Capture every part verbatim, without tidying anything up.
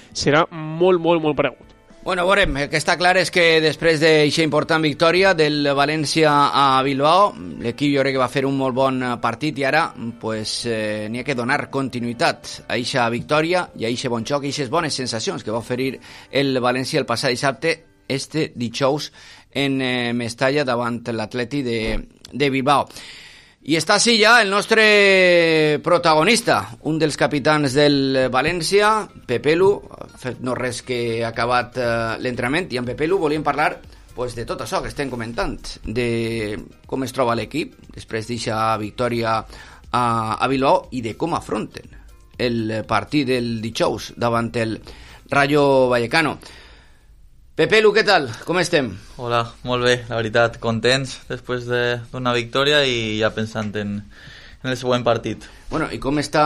serà molt, molt, molt paregut. Bueno, veurem, el que està clar és que després d'aquesta important victòria del València a Bilbao, l'equip jo crec que va fer un molt bon partit i ara pues, eh, n'hi ha que donar continuïtat a aquesta victòria i a aquest bon xoc, a aquestes bones sensacions que va oferir el València el passat dissabte, este dijous en eh, Mestalla davant l'Atleti de, de Bilbao. I està així ja el nostre protagonista, un dels capitans del València, Pepelu, ha fet no res que ha acabat eh, l'entrenament, i amb Pepelu volíem parlar pues, de tot això que estem comentant, de com es troba l'equip després d'aquesta victòria a, a Bilbao i de com afronten el partit del dijous davant el Rayo Vallecano. Pepelu, què tal? Com estem? Hola, molt bé, la veritat, contents després d'una victòria i ja pensant en, en el següent partit. Bueno, i com està,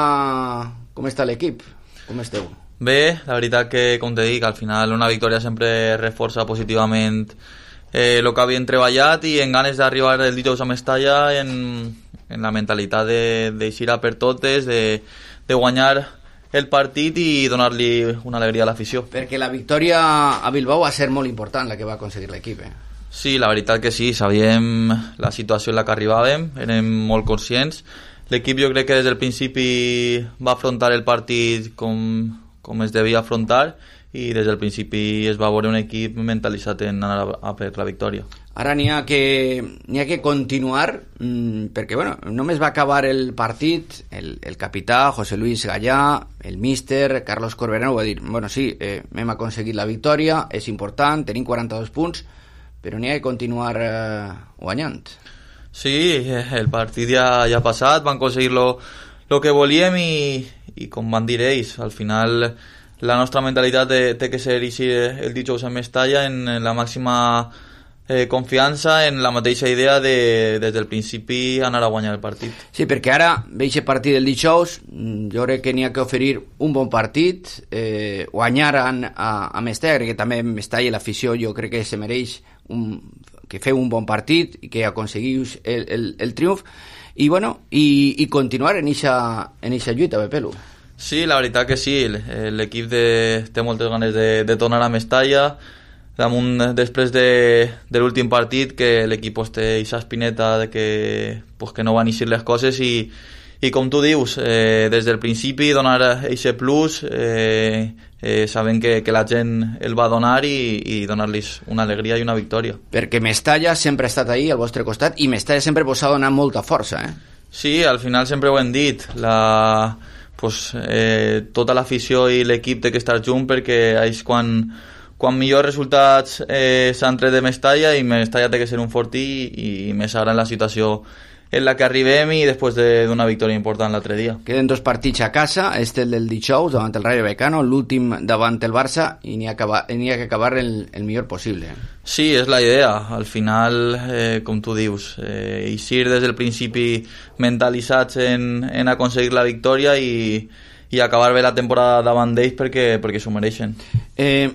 com està l'equip? Com esteu? Bé, la veritat que, com te dic, al final una victòria sempre reforça positivament eh, el que havien treballat i en ganes d'arribar el dijous a Mestalla en, en la mentalitat d'eixir a per totes, de, de guanyar el partit i donar-li una alegria a l'afició. Perquè la victòria a Bilbao va ser molt important, la que va aconseguir l'equip, eh? Sí, la veritat que sí, sabíem la situació en la que arribàvem, érem molt conscients. L'equip jo crec que des del principi va afrontar el partit com, com es devia afrontar i des del principi es va veure un equip mentalitzat en anar a, a per la victòria. Ara n'hi ha que, n'hi ha que continuar, mmm, perquè bueno, només va acabar el partit, el, el capità, José Luis Gallà, el míster, Carlos Corberán, ho va dir, bueno, sí, eh, hem aconseguit la victòria, és important, tenim quaranta-dos punts, però n'hi ha que continuar eh, guanyant. Sí, el partit ja, ja ha passat, van aconseguir lo, lo que volíem i, i com van dir ells, al final la nostra mentalitat té que ser el dijous a Mestalla en, en la màxima eh, confiança, en la mateixa idea de des del principi anar a guanyar el partit. Sí, perquè ara veig el partit del dijous, jo crec que n'hi ha que oferir un bon partit, eh, guanyar a, a, a Mestalla, crec que també Mestalla i l'afició jo crec que se mereix un, que feu un bon partit i que aconseguiu el, el, el triomf i, bueno, i, i continuar en eixa en eixa lluita, Pepelu. Sí, la veritat que sí, l'equip de, té moltes ganes de, de tornar a Mestalla, damunt després de, de l'últim partit que l'equip pues, té aquesta espineta de que, pues, que no van eixir les coses i, i com tu dius, eh, des del principi donar aquest plus, eh, eh, sabent que, que la gent el va donar i, i donar-los una alegria i una victòria. Perquè Mestalla sempre ha estat ahí al vostre costat i Mestalla sempre vos ha donat molta força, eh? Sí, al final sempre ho hem dit, la... Pues, eh, tota l'afició i l'equip té que estar junt perquè és quan, quan millors resultats eh, s'han tret de Mestalla i Mestalla té que ser un fortí i, i més ara en la situació en la que arribem i després d'una victòria important l'altre dia. Queden dos partits a casa, este el del dijous davant el Rayo Vallecano, l'últim davant el Barça i n'hi ha, n'hi ha que acabar el, el millor possible. Sí, és la idea. Al final, eh, com tu dius, eh, eixir des del principi mentalitzats en, en aconseguir la victòria i, i acabar bé la temporada davant d'ells perquè, perquè s'ho mereixen. Eh,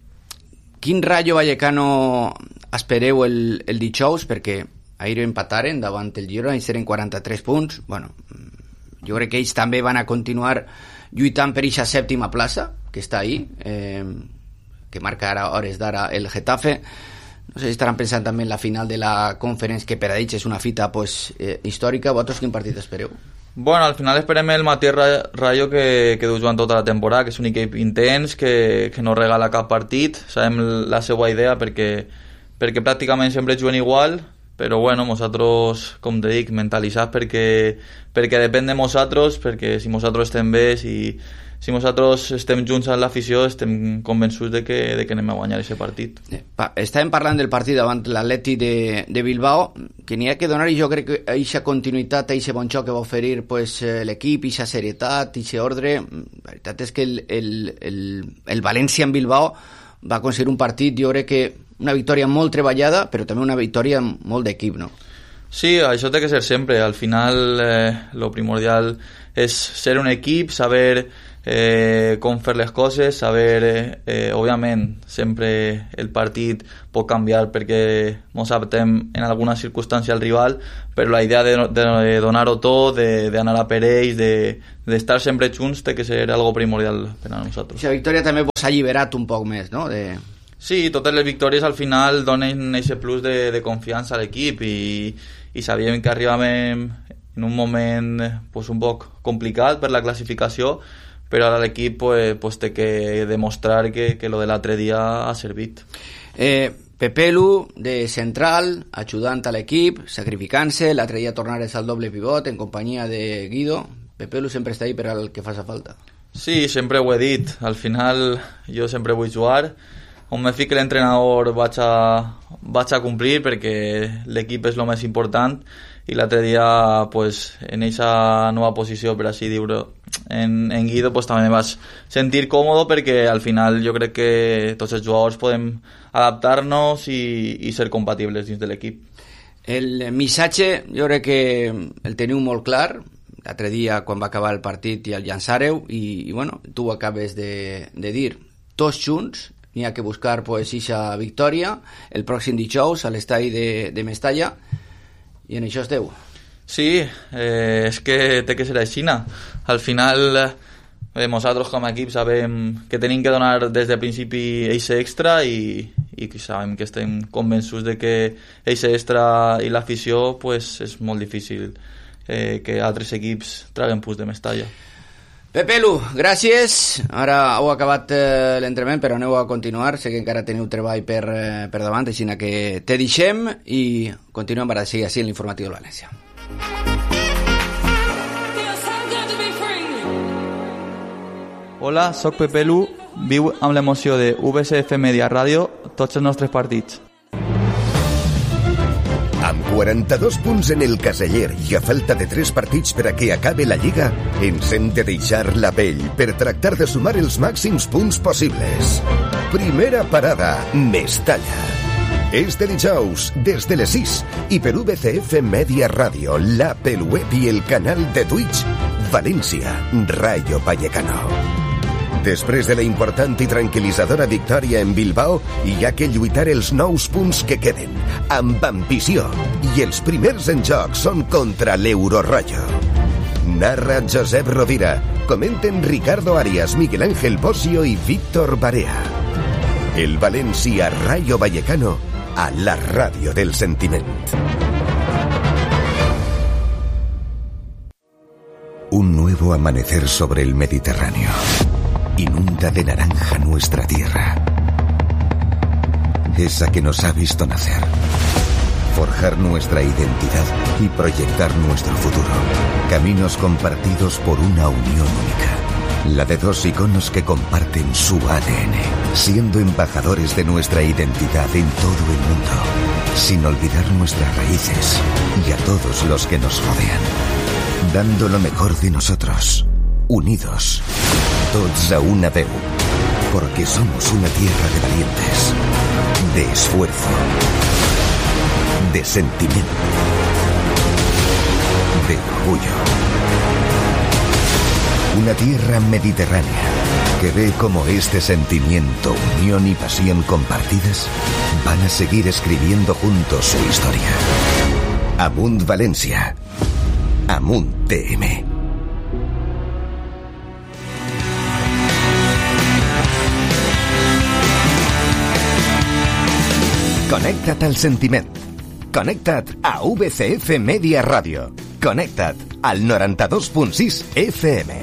quin Rayo Vallecano espereu el, el dijous? Perquè ahir empataren davant el Girona i eren quaranta-tres punts. Bueno, jo crec que ells també van a continuar lluitant per aquesta sèptima plaça que està ahí, eh, que marca ara hores d'ara el Getafe. No sé si estaran pensant també en la final de la Conference, que per a ells és una fita pues, eh, històrica. Vosaltres quin partit espereu? Bueno, al final esperem el mateix Rayo que, que du jugant tota la temporada, que és un equip intens, que, que no regala cap partit. Sabem la seva idea perquè, perquè pràcticament sempre juguen igual, però bueno, nosaltres, com te dic, mentalitzats perquè, perquè depèn de nosaltres, perquè si nosaltres estem bé, si, si nosaltres estem junts amb l'afició, estem convençuts de que, de que anem a guanyar aquest partit. Estàvem parlant del partit davant l'Atleti de, de Bilbao, que n'hi ha que donar, i jo crec que aquesta continuïtat, aquest bon xoc que va oferir pues, l'equip, aquesta serietat, aquest ordre, la veritat és que el, el, el, el València en Bilbao va aconseguir un partit, jo crec que una victòria molt treballada, però també una victòria molt d'equip, no? Sí, això té que ser sempre. Al final, eh, lo primordial és ser un equip, saber eh, com fer les coses, saber, eh, eh, òbviament, sempre el partit pot canviar perquè ens adaptem en alguna circumstància al rival, però la idea de, de donar-ho tot, d'anar a per ells, d'estar de, sempre junts, té que ser algo primordial per a nosaltres. La victòria també vos ha alliberat un poc més, no? De... Sí, totes les victòries al final donen aquest plus de, de confiança a l'equip i, i sabíem que arribàvem en un moment pues, un poc complicat per la classificació, però ara l'equip pues, pues, té que demostrar que, que lo de l'altre dia ha servit. Eh, Pepelu, de central, ajudant a l'equip, sacrificant-se, l'altre dia tornares al doble pivot en companyia de Guido. Pepelu sempre està ahí per al que faci falta. Sí, sempre ho he dit. Al final jo sempre vull jugar. On me fiqui l'entrenador vaig a, vaig a complir perquè l'equip és el més important i l'altre dia pues, en aquesta nova posició, per així dir-ho, en, en Guido pues, també me vaig sentir còmode perquè al final jo crec que tots els jugadors podem adaptar-nos i, i ser compatibles dins de l'equip. El missatge jo crec que el teniu molt clar l'altre dia quan va acabar el partit i el llançàreu i, i bueno, tu ho acabes de, de dir, tots junts n'hi ha que buscar pues ixa victòria el pròxim dijous a l'estadi de, de Mestalla i en això esteu. Sí, eh, és que té que ser així. Al final eh, nosaltres com a equip sabem que tenim que donar des del principi eixe extra i, i sabem que estem convençuts de que eixe extra i l'afició pues, és molt difícil eh, que altres equips traguen punts de Mestalla. Pepelu, gràcies. Ara heu acabat eh, l'entrenament, però aneu a continuar. Sé que encara teniu treball per, eh, per davant, així que te deixem i continuem ara sí, així en l'informatiu de València. Hola, soc Pepelu, viu amb l'emoció de V C F Media Ràdio tots els nostres partits. Amb quaranta-dos punts en el caseller i a falta de tres partits per a que acabe la Lliga, ens hem de deixar la pell per tractar de sumar els màxims punts possibles. Primera parada, Mestalla. És de dijous, des de les sis, i per V C F Media Ràdio, l'app, el web i el canal de Twitch, València, Rayo Vallecano. Després de la important i tranquil·litzadora victòria en Bilbao, hi ha que lluitar els nous punts que queden, amb ambició, i els primers en joc són contra l'Eurorollo. Narra Josep Rovira, comenten Ricardo Arias, Miguel Ángel Bosio i Víctor Barea. El València Rayo Vallecano a la ràdio del sentiment. Un nuevo amanecer sobre el Mediterráneo. Inunda de naranja nuestra tierra, esa que nos ha visto nacer, forjar nuestra identidad y proyectar nuestro futuro. Caminos compartidos por una unión única, la de dos iconos que comparten su A D N, siendo embajadores de nuestra identidad en todo el mundo, sin olvidar nuestras raíces y a todos los que nos rodean, dando lo mejor de nosotros, unidos, tots a una veu, porque somos una tierra de valientes, de esfuerzo, de sentimiento, de orgullo. Una tierra mediterránea que ve como este sentimiento, unión y pasión compartidas van a seguir escribiendo juntos su historia. Amunt València, Amunt T M. Connecta't al sentiment. Connecta't a V C F Media Ràdio. Connecta't al noranta-dos punt sis F M.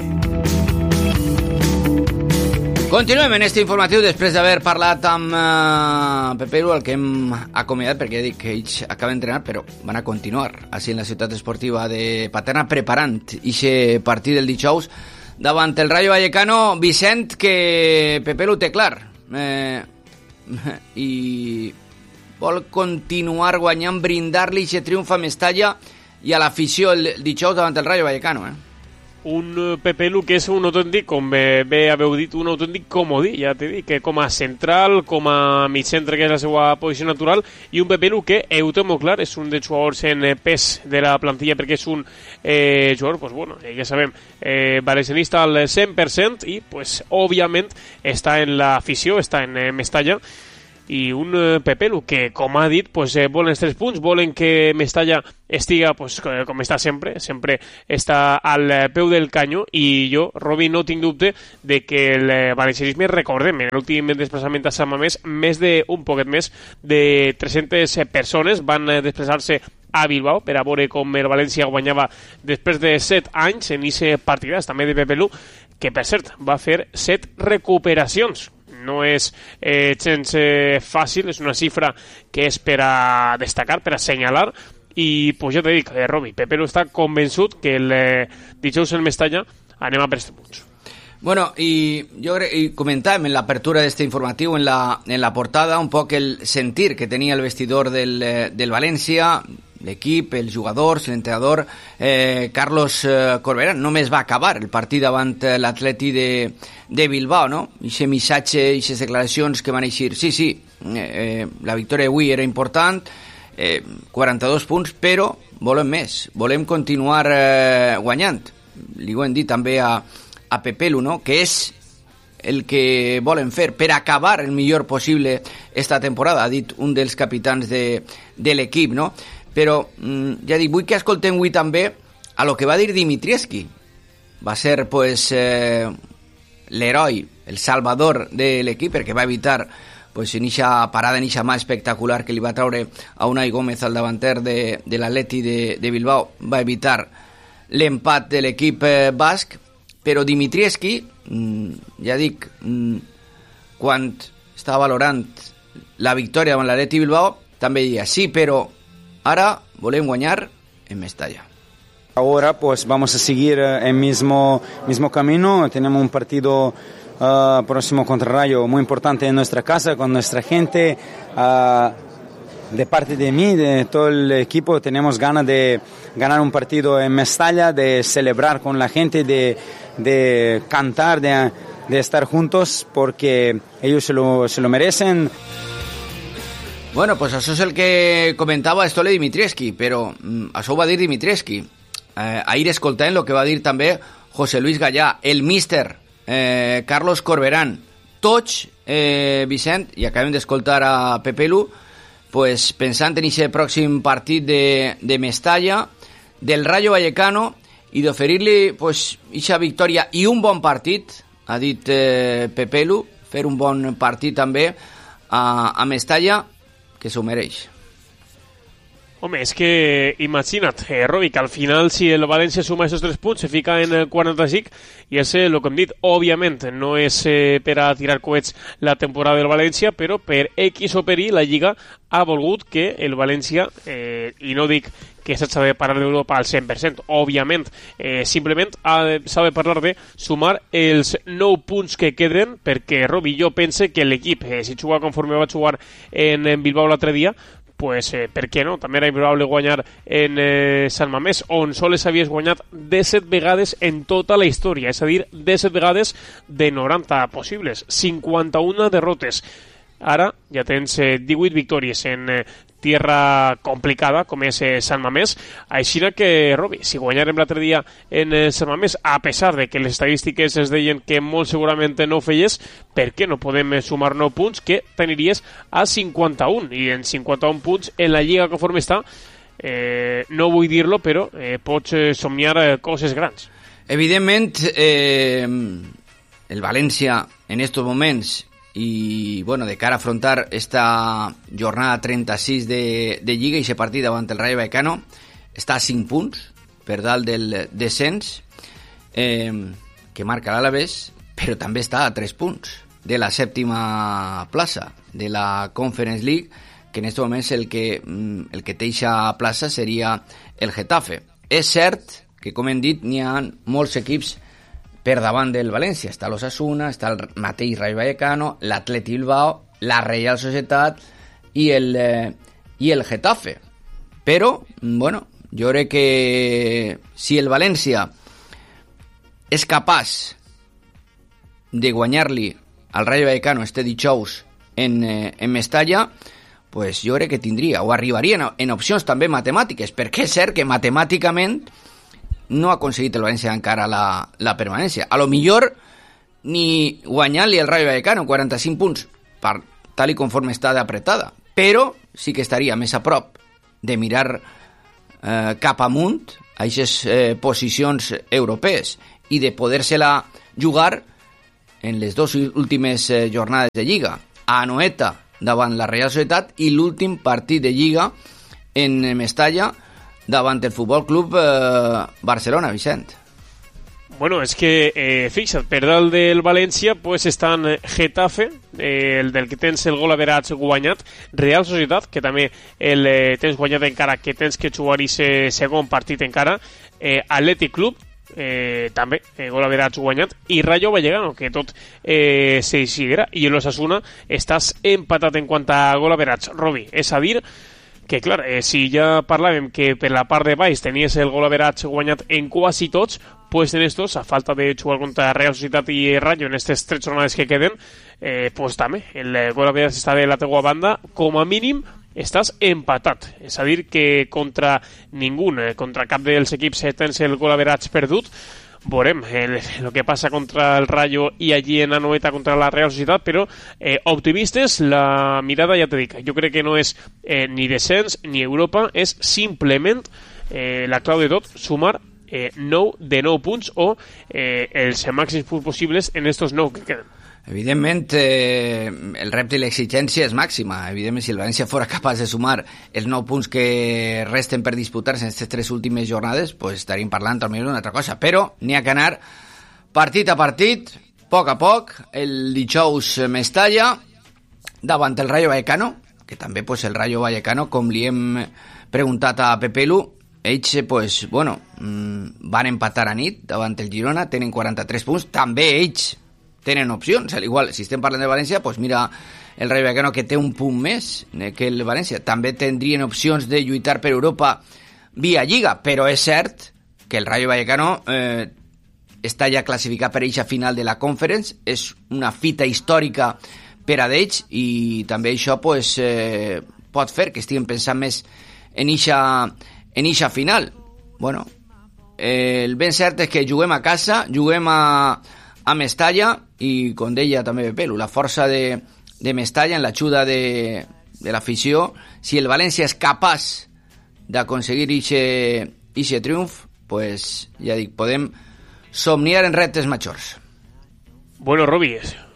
Continuem en este informatiu després d'haver parlat amb uh, Pepelu, el que hem acomiadat, perquè ja dic que ells acaben d'entrenar, però van a continuar així en la ciutat esportiva de Paterna, preparant aquest partit del dijous davant el Rayo Vallecano. Vicent, que Pepelu té clar eh, i vol continuar guanyant, brindar-li aquest triomf a Mestalla i a l'afició el dijous davant el Rayo Vallecano, eh? un Pepe Lu que és un autèntic, com bé, bé haveu dit, un autèntic comodí, ja t'he dit, que com a central, com a mig centre, que és la seva posició natural, i un Pepe Lu que, eh, ho té molt clar, és un dels jugadors en pes de la plantilla, perquè és un eh, jugador, pues bueno, eh, ja sabem, eh, valencianista al cent per cent, i, pues, òbviament, està en l'afició, està en eh, Mestalla, i un eh, Pepe Lu que, com ha dit, pues, eh, volen els tres punts, volen que Mestalla estiga pues, com està sempre, sempre està al peu del canyo, i jo, Robi, no tinc dubte de que el valencianisme, recordem, en l'últim desplaçament a Sant Mamés, més d'un poquet més de tres-centes persones van desplaçar-se a Bilbao per a veure com el València guanyava després de set anys en aquest partidàs, també de Pepe Lu, que per cert va fer set recuperacions. No és eh, gens eh, fàcil, és una xifra que és per a destacar, per a assenyalar, i pues ja t'he dit, eh, Robi, Pepe Lu està convençut que el eh, dijous en Mestalla anem a per tres punts. Bueno, y yo y comentaba en la apertura de este informativo, en la, en la portada, un poc el sentir que tenia el vestidor del, eh, del València, l'equip, els jugadors, l'entrenador. eh, Carlos eh, Corberán només va acabar el partit davant l'Atleti de, de Bilbao, no? I aquest missatge, i aquestes declaracions que van eixir, sí, sí, eh, eh, la victòria d'avui era important, eh, quaranta-dos punts, però volem més, volem continuar eh, guanyant. Li ho hem dit també a, a Pepe Lu, no? Que és el que volen fer per acabar el millor possible esta temporada, ha dit un dels capitans de, de l'equip, no? Però, ja dic, vull que escoltem avui també a lo que va dir Dimitrievski. Va ser, pues, eh, l'heroi, el salvador de l'equip, perquè va evitar, pues, en eixa parada, en eixa mà espectacular que li va traure a Unai Gómez al davanter de, de l'Atleti de, de Bilbao, va evitar l'empat de l'equip eh, basc. Però Dimitrievski, ja dic, quan estava valorant la victòria davant l'Atleti Bilbao, també deia, sí, però ahora volem guanyar en Mestalla. Ahora pues vamos a seguir el mismo, mismo camino. Tenemos un partido uh, próximo contra Rayo muy importante en nuestra casa, con nuestra gente. Uh, de parte de mí, de todo el equipo, tenemos ganas de ganar un partido en Mestalla, de celebrar con la gente, de, de cantar, de, de estar juntos, porque ellos se lo, se lo merecen. Bueno, pues això és el que comentava Stole Dimitrievski, però mm, això ho va dir Dimitrievski. Eh, ahir escoltant el que va dir també José Luis Gallà, el míster eh, Carlos Corberán. Tots, eh, Vicent, i acabem d'escoltar a Pepe Lu, pues, pensant en aquest pròxim partit de, de Mestalla, del Rayo Vallecano, i d'oferir-li pues, aquesta victòria i un bon partit, ha dit eh, Pepe Lu, fer un bon partit també a, a Mestalla, que s'ho mereix. Home, és que imagina't, eh, Robi, que al final si el València suma aquests tres punts se fica en el quaranta-cinc, i és el que hem dit, òbviament no és eh, per a tirar coets la temporada del València, però per X o per Y la Lliga ha volgut que el València, eh, i no dic que s'ha de parlar d'Europa al cent per cent, òbviament, eh, simplement s'ha de parlar de sumar els nou punts que queden, perquè, Robi, jo pense que l'equip, eh, si juga conforme va jugar en, en Bilbao l'altre dia, pues, eh, per què no? També era improbable guanyar en eh, Sant Mamés, on sols havies guanyat disset vegades en tota la història, és a dir, disset vegades de noranta possibles, cinquanta-una derrotes. Ara ja tens eh, divuit victòries en eh, tierra complicada, com és eh, Sant Mamés. Així que, Robi, si guanyarem l'altre dia en eh, Sant Mamés, a pesar de que les estadístiques es deien que molt segurament no feies, per què no podem eh, sumar nou punts que t'aniries a cinquanta-un? I en cinquanta-un punts en la Lliga conforme està, eh, no vull dir-lo, però eh, pots eh, somniar eh, coses grans. Evidentment, eh, el València en estos moments i bueno, de cara a afrontar esta jornada trenta-sis de, de Lliga i ese partit davant el Rayo Vallecano està a cinc punts per dalt del descens eh, que marca l'Alavés, però també està a tres punts de la sèptima plaça de la Conference League, que en aquest moment el que, el que té eixa plaça seria el Getafe. És cert que, com hem dit, n'hi ha molts equips per davant del València. Està l'Osasuna, està el mateix Rayo Vallecano, l'Atleti Bilbao, la Real Societat i el, eh, i el Getafe. Però, bueno, jo crec que si el València és capaç de guanyar-li al Rayo Vallecano este dijous en, eh, en Mestalla, pues jo crec que tindria, o arribaria en, en opcions també matemàtiques, perquè és cert que matemàticament no ha aconseguit el València encara la, la permanència. A lo millor ni guanyant-li el Rayo Vallecano quaranta-cinc punts, per, tal i conforme està d'apretada, però sí que estaria més a prop de mirar eh, cap amunt a aquestes eh, posicions europees i de poder-se-la jugar en les dues últimes eh, jornades de Lliga, a Anoeta davant la Real Societat i l'últim partit de Lliga en Mestalla davant el Futbol Club eh, Barcelona, Vicent. Bueno, és que, eh, fixa't, per dalt del València pues estan Getafe, eh, el del que tens el gol average guanyat, Real Societat, que també el eh, tens guanyat encara, que tens que jugar aquest segon partit encara, eh, Athletic Club, eh, també, eh, gol average guanyat, i Rayo Vallecano, que tot eh, se decidirà, i l'Osasuna estàs empatat en quant a gol average, Robi, és a dir, que clar, eh, si ja parlàvem que per la part de baix tenies el gol average guanyat en quasi tots, pues en estos, a falta de jugar contra Real Societat i Rayo en aquestes tres jornades que queden, eh, pues també, el gol average està de la teua banda, com a mínim estàs empatat, és a dir que contra ningú, eh, contra cap dels equips tens el gol average perdut. Veurem el, el que passa contra el Rayo i allí en Anoeta contra la Real Societat, però eh, optimistes, la mirada ja te dic, jo crec que no és eh, ni descens ni Europa, és simplement eh, la clau de tot, sumar eh, nou de nou punts o eh, els màxims punts possibles en estos nou que queden. Evidentment, eh, el repte i l'exigència és màxima. Evidentment, si el València fora capaç de sumar els nou punts que resten per disputar-se en aquestes tres últimes jornades, pues estaríem parlant també d'una altra cosa. Però n'hi ha que anar partit a partit, poc a poc. El dijous Mestalla davant el Rayo Vallecano, que també pues, el Rayo Vallecano, com li hem preguntat a Pepelu, ells pues, bueno, van empatar a nit davant el Girona, tenen quaranta-tres punts, també ells tenen opcions, al igual, si estem parlant de València, pues mira el Rayo Vallecano que té un punt més que el València, també tindrien opcions de lluitar per Europa via Lliga, però és cert que el Rayo Vallecano eh, està ja classificat per eixa final de la Conference, és una fita històrica per a d'ells i també això pues, eh, pot fer que estiguin pensant més en eixa, en eixa final. Bueno, eh, el ben cert és que juguem a casa, juguem a a Mestalla i, com deia també Pepelu, la força de, de Mestalla en l'ajuda de, de l'afició. Si el València és capaç d'aconseguir ixe triomf, pues, ja dic, podem somniar en reptes majors. Bueno, Robi,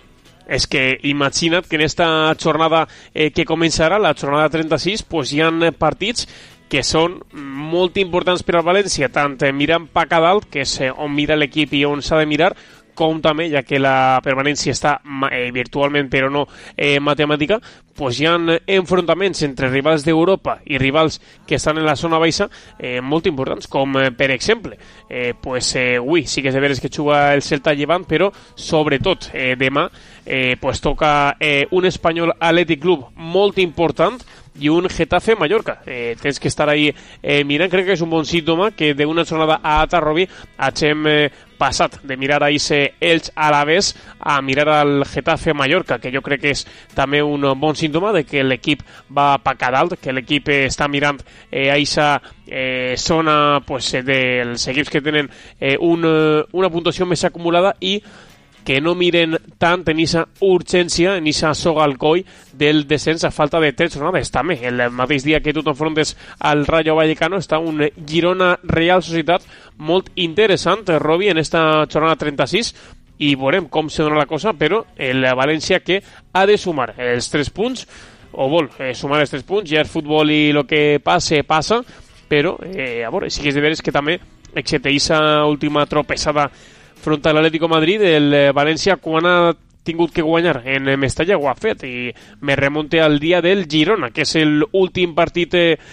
és que imagina't que en esta jornada eh, que començarà, la jornada trenta-sis, pues hi ha partits que són molt importants per al València, tant mirant pa a dalt, que és on mira l'equip i on s'ha de mirar, com també, ja que la permanència està eh, virtualment però no eh, matemàtica, pues hi ha enfrontaments entre rivals d'Europa i rivals que estan en la zona baixa eh, molt importants, com eh, per exemple eh, pues, eh, avui sí que és de veres que juga el Celta Llevant, però sobretot eh, demà eh, pues, toca eh, un Espanyol Athletic Club molt important i un Getafe Mallorca. Eh, tens que estar ahí eh, mirant, crec que és un bon símptoma que d'una jornada a altra, Robi, hagem eh, passat de mirar a ese Elx Alavés a mirar al Getafe Mallorca, que jo crec que és també un bon símptoma de que l'equip va pa a dalt, que l'equip està mirant eh, a esa eh, zona pues, dels equips que tenen eh, un, una puntuació més acumulada i que no miren tant en aquesta urgència, en aquesta soga al coll del descens a falta de tres jornades. També, el mateix dia que tu t'enfrontes al Rayo Vallecano, està un Girona-Real Societat molt interessant, Robi, en esta jornada trenta-sis, i veurem com se dona la cosa, però el València que ha de sumar els tres punts, o vol eh, sumar els tres punts, ja és futbol i el que passe, passa, però, eh, a veure, sí que és de veres que també, excepte aquesta última tropessada front a l'Atlético Madrid, el València quan ha tingut que guanyar en Mestalla ho ha fet i me remonte al dia del Girona, que és l'últim partit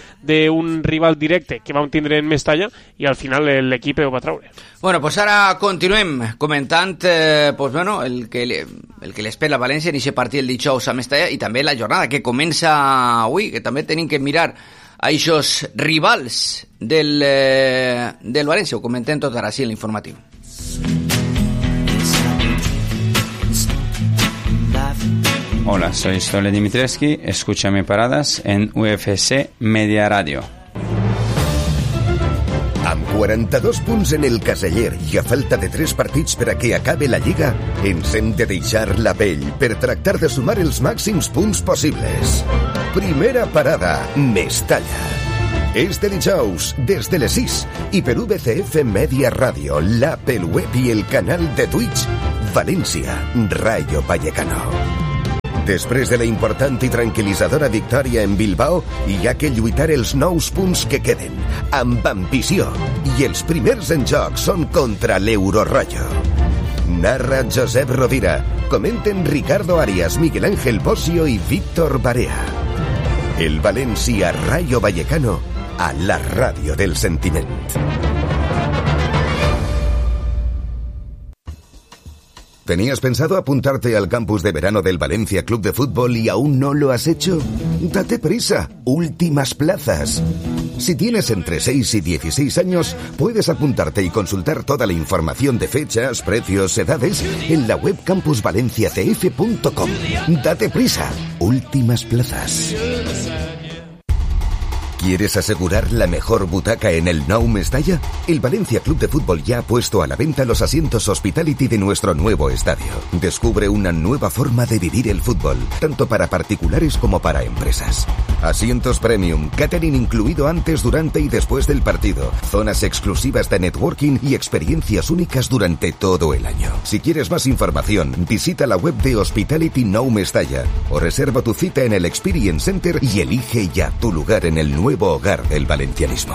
d'un rival directe que vam tindre en Mestalla i al final l'equip ho va treure. Bueno, pues ara continuem comentant eh, pues bueno, el que, el que l'espera València en aquest partit el dijous a Mestalla i també la jornada que comença avui, que també tenim que mirar a aquests rivals del, eh, del València. Ho comentem tot ara, sí, en l'informatiu. Hola, soy Stole Dimitrescu, escúchame paradas en U F C Media Radio. Amb quaranta-dos punts en el caseller i a falta de tres partits per a que acabe la Lliga, ens hem de deixar la pell per tractar de sumar els màxims punts possibles. Primera parada, Mestalla. És de dijous, des de les sis, i per U V C F Media Radio, l'app, el web i el canal de Twitch, València, Rayo Vallecano. Després de la important i tranquil·litzadora victòria en Bilbao, hi ha que lluitar els nous punts que queden, amb ambició, i els primers en joc són contra l'Eurorollo. Narra Josep Rovira, comenten Ricardo Arias, Miguel Ángel Bosio i Víctor Barea. El València Rayo Vallecano a la ràdio del sentiment. ¿Tenías pensado apuntarte al campus de verano del Valencia Club de Fútbol y aún no lo has hecho? Date prisa, últimas plazas. Si tienes entre seis y dieciséis años, puedes apuntarte y consultar toda la información de fechas, precios, edades en la web campus valencia c f punto com. Date prisa, últimas plazas. ¿Quieres asegurar la mejor butaca en el Nou Mestalla? El Valencia Club de Fútbol ya ha puesto a la venta los asientos Hospitality de nuestro nuevo estadio. Descubre una nueva forma de vivir el fútbol, tanto para particulares como para empresas. Asientos premium, catering incluido antes, durante y después del partido, zonas exclusivas de networking y experiencias únicas durante todo el año. Si quieres más información, visita la web de Hospitality Nou Mestalla o reserva tu cita en el Experience Center y elige ya tu lugar en el nuevo hogar del valencianismo.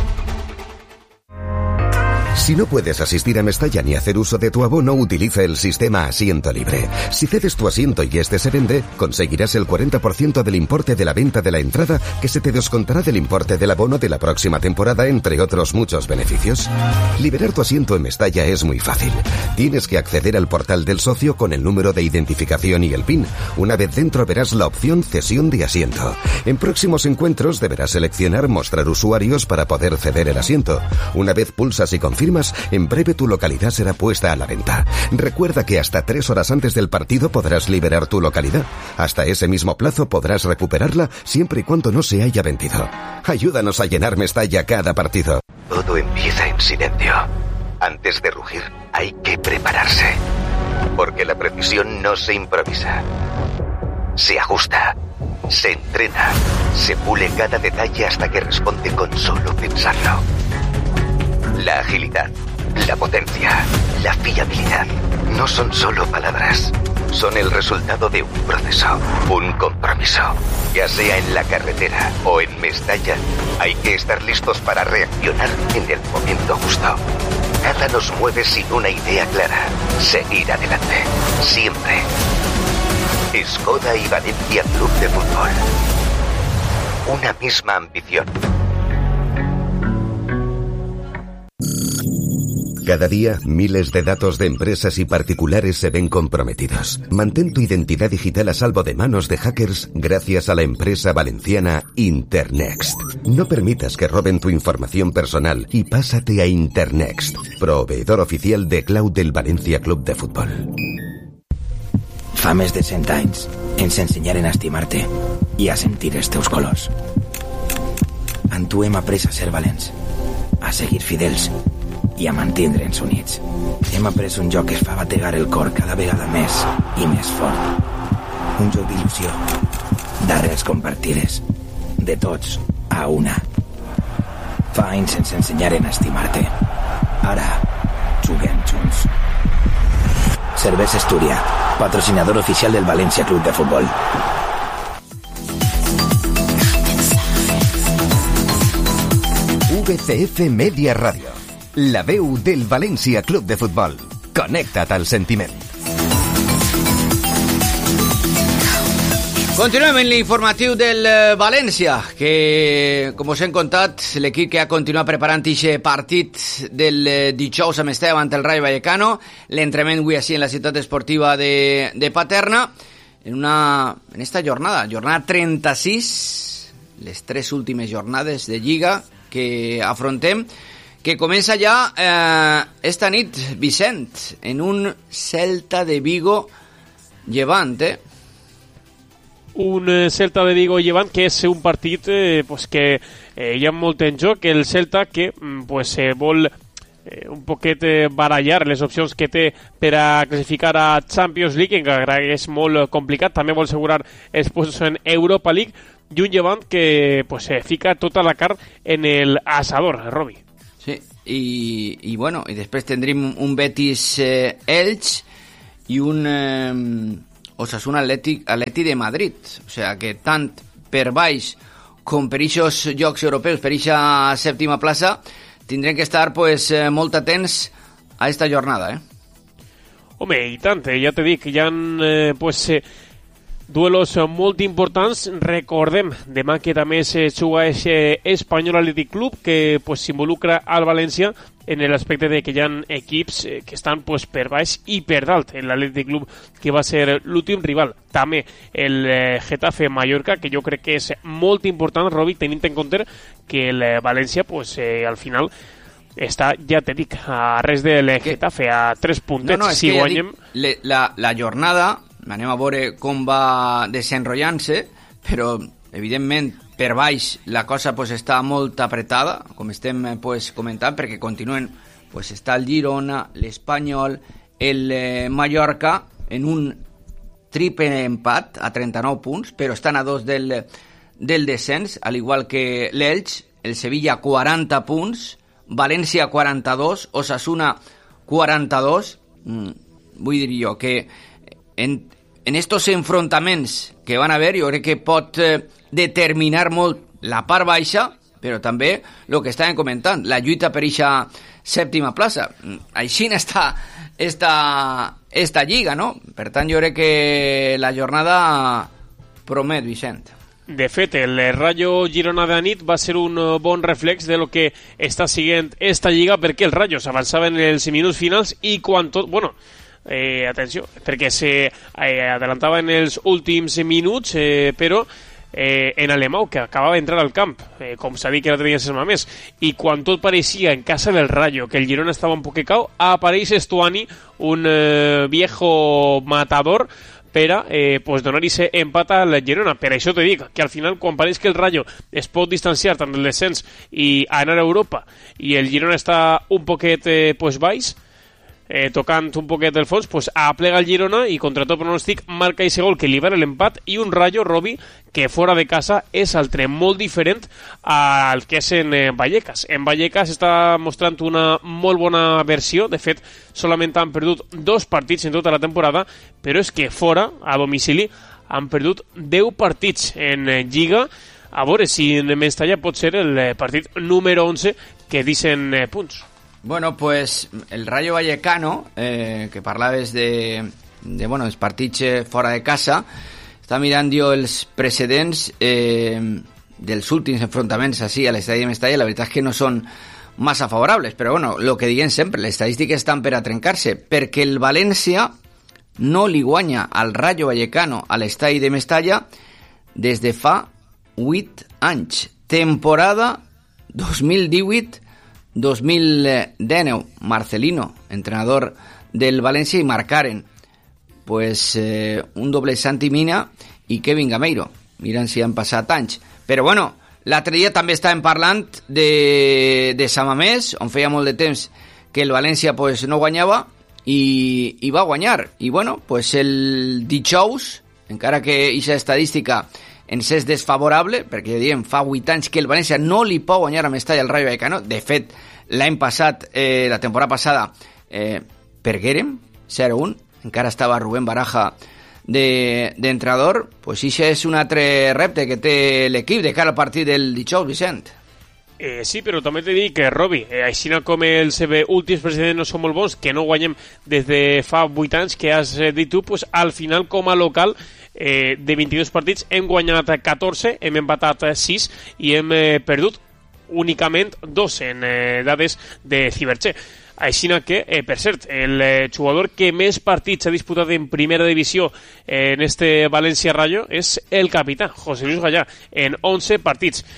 Si no puedes asistir a Mestalla ni hacer uso de tu abono, utiliza el sistema Asiento Libre. Si cedes tu asiento y este se vende, conseguirás el cuarenta por ciento del importe de la venta de la entrada, que se te descontará del importe del abono de la próxima temporada, entre otros muchos beneficios. Liberar tu asiento en Mestalla es muy fácil. Tienes que acceder al portal del socio con el número de identificación y el P I N. Una vez dentro verás la opción Cesión de asiento. En próximos encuentros deberás seleccionar Mostrar usuarios para poder ceder el asiento. Una vez pulsas y confirmas, en breve tu localidad será puesta a la venta. Recuerda que hasta tres horas antes del partido podrás liberar tu localidad. Hasta ese mismo plazo podrás recuperarla siempre y cuando no se haya vendido. Ayúdanos a llenar Mestalla cada partido. Todo empieza en silencio. Antes de rugir, hay que prepararse. Porque la precisión no se improvisa. Se ajusta, se entrena, se pule cada detalle hasta que responde con solo pensarlo. La agilidad, la potencia, la fiabilidad no son solo palabras, son el resultado de un proceso, un compromiso. Ya sea en la carretera o en Mestalla, hay que estar listos para reaccionar en el momento justo. Nada nos mueve sin una idea clara, seguir adelante, siempre. Skoda y Valencia Club de Fútbol. Una misma ambición. Cada día, miles de datos de empresas y particulares se ven comprometidos. Mantén tu identidad digital a salvo de manos de hackers gracias a la empresa valenciana Internext. No permitas que roben tu información personal y pásate a Internext, proveedor oficial de cloud del Valencia Club de Fútbol. Fa més de cent anys ens ensenyaren a estimar-te i a sentir els teus colors. En tu hem après a ser valents, a seguir fidels i a mantindre'ns units. Hem après un joc que es fa bategar el cor cada vegada més i més fort. Un joc d'il·lusió, d'arrels compartides, de tots a una. Fa anys ens ensenyaren a estimar-te. Ara juguem junts. Cervesa Astúria, patrocinador oficial del Valencia Club de Fútbol. V C F Media Radio, la veu del Valencia Club de Fútbol. Connecta't al sentiment. Continuem en l'informatiu del València, que, com us hem contat, l'equip que ha continuat preparant aquest partit del dijous a Mestalla davant el Rayo Vallecano, l'entrenament avui així en la ciutat esportiva de, de Paterna, en, una, en esta jornada, jornada trenta-sis, les tres últimes jornades de Lliga que afrontem, que comença ja eh, esta nit, Vicent, en un Celta de Vigo Llevant, eh? un eh, Celta de Vigo llevant, que és un partit eh, pues que eh, hi ha molt en joc, el Celta que pues, eh, vol eh, un poquet eh, barallar les opcions que té per a classificar a Champions League, encara que és molt complicat, també vol assegurar els puestos en Europa League, i un llevant que pues, eh, fica tota la carn en el asador, Robi. Sí, i, i bueno, i després tindrim un Betis eh, Elx i un eh, Osasuna Atlètic, Atleti de Madrid, o sigui que tant per baix com per aquests jocs europeus, per aquesta sèptima plaça, tindrem que estar pues, eh, molt atents a esta jornada, eh? Home, i tant, eh, ja te dic, hi ha eh, pues, eh, duelos molt importants. Recordem, demà que també se juga ese Espanyol Athletic Club que pues, s'involucra al València en l'aspecte de que hi ha equips eh, que estan pues, per baix i per dalt. L'Athletic Club que va ser l'últim rival. També el eh, Getafe Mallorca, que jo crec que és molt important, Robi, tenint en compte que el eh, València pues, eh, al final està, ja te dic, a res del Getafe, a tres puntets. No, no, si guanyem... dic, le, la, la jornada, anem a veure com va desenrotllant-se, però evidentment per baix la cosa pues, està molt apretada, com estem pues, comentant, perquè continuen, pues, està el Girona, l'Espanyol, el eh, Mallorca, en un triple empat a trenta-nou punts, però estan a dos del, del descens, al igual que l'Elx, el Sevilla quaranta punts, València quaranta-dos, Osasuna quaranta-dos, mm, vull dir jo que en, en estos enfrontaments que van haver, jo crec que pot eh, determinar molt la part baixa, però també el que estàvem comentant, la lluita per aquesta sèptima plaça. Així està esta, esta lliga, no? Per tant, jo crec que la jornada promet, Vicent. De fet, el Rayo Girona de nit va ser un bon reflex de lo que està siguent esta lliga, perquè el Rayo s'avançava en els minuts finals i quan tot... Bueno, eh, atenció, perquè se eh, adelantava en els últims minuts, eh, però eh, en Alemão, que acabava d'entrar al camp, eh, com s'ha dit que no tenia setmana més, i quan tot pareixia en casa del Rayo, que el Girona estava un poc cau, apareix Estuani, un eh, viejo matador, per a eh, pues donar-hi empat al Girona. Per això te dic que al final, quan pareix que el Rayo es pot distanciar tant del descens i anar a Europa, i el Girona està un poquet eh, pues baix, eh, tocant un poquet del fons, pues aplega el Girona i contra tot pronòstic marca i gol que libera l'empat, i un Rayo, Robi, que fora de casa és altre molt diferent al que és en eh, Vallecas. En Vallecas està mostrant una molt bona versió, de fet solament han perdut dos partits en tota la temporada, però és que fora, a domicili, han perdut deu partits en eh, Lliga. A veure si en Mestalla pot ser el eh, partit número onze que deixen eh, punts. Bueno, pues el Rayo Vallecano, eh, que parlaves de, de bueno, els partits eh, fora de casa, està mirant jo els precedents eh, dels últims enfrontaments així a l'estadi de Mestalla. La veritat és que no són massa favorables, però bueno, el que diguem sempre, les estadístiques estan per a trencar-se, perquè el València no li guanya al Rayo Vallecano a l'estadi de Mestalla des de fa vuit anys. Temporada dos mil divuit dos mil dinou. Marcelino, entrenador del València, i marcaren pues, eh, un doble Santi Mina i Kevin Gameiro. Miren si han passat anys. Però bueno, l'altre dia també estàvem parlant de, de Samamés, on feia molt de temps que el València pues, no guanyava, i, i va guanyar. I bueno, pues el dijous, encara que aquesta estadística ens és desfavorable, perquè ja diem, fa vuit anys que el València no li pot guanyar a Mestalla al Rayo Vallecano. De fet, l'any passat, eh, la temporada passada, eh, perguérem zero un, encara estava Rubén Baraja d'entrenador, de, pues això és un altre repte que té l'equip de cara al partit del dijous, Vicent. Eh, sí, però també t'he dit que, Robi, eh, així com els eh, últims presidents no són molt bons, que no guanyem des de fa vuit anys, que has eh, dit tu, pues, al final com a local eh, de vint-i-dos partits hem guanyat catorze, hem empatat sis i hem eh, perdut únicament dos en eh, dades de Ciberche. Així que, eh, per cert, el eh, jugador que més partits ha disputat en primera divisió eh, en este València Rayo és el capità, José Luis Gallà, en onze partits.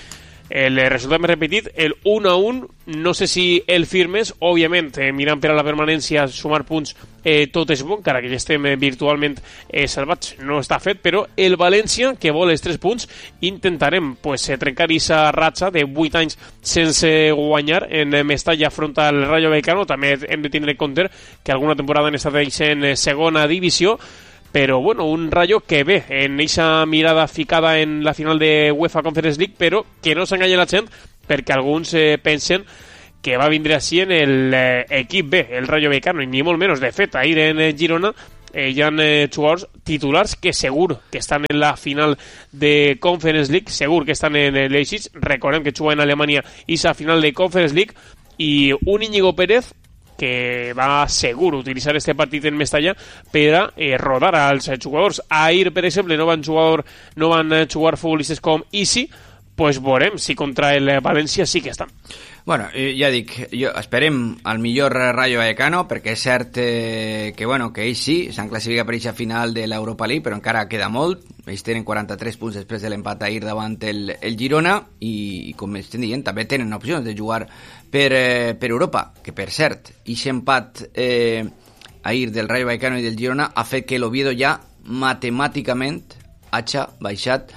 el resultat més repetit, el un a un, no sé si el firmes, òbviament, eh, mirant per a la permanència, sumar punts, eh, tot és bon, encara que ja estem eh, virtualment eh, salvats, no està fet, però el València, que vol els tres punts, intentarem pues, eh, trencar aquesta ratxa de vuit anys sense guanyar en Mestalla front al Rayo Vallecano. També hem de tindre en compte que alguna temporada han estat en segona divisió, però bueno, un Rayo que ve en eixa mirada ficada en la final de UEFA Conference League, però que no s'enganya la gent, perquè alguns eh, pensen que va vindre així en el eh, equip B, el Rayo Vallecano, i ni molt menys. De fet, ahir en eh, Girona eh, hi ha eh, jugadors titulars que segur que estan en la final de Conference League, segur que estan en eh, l'Eixis. Recordem que juga en Alemanya i la final de Conference League, i un Íñigo Pérez que va segur utilitzar este partit en Mestalla per a eh, rodar als jugadors. Ahir, per exemple, no van jugar, no van jugar futbolistes com Isi, pues veurem si contra el València sí que estan. Bueno, ja dic, jo esperem el millor Rayo Vallecano, perquè és cert eh, que, bueno, que ells sí, s'han classificat per aquesta final de l'Europa League, però encara queda molt. Ells tenen quaranta-tres punts després de l'empat ahir davant el, el Girona, i, com estem dient, també tenen opcions de jugar per, eh, per Europa, que per cert, aquest empat eh, ahir del Rayo Vallecano i del Girona ha fet que l'Oviedo ja matemàticament hagi baixat